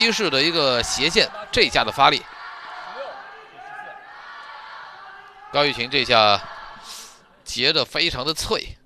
西式的一个斜线，这下的发力。高玉琴这下截的非常的脆。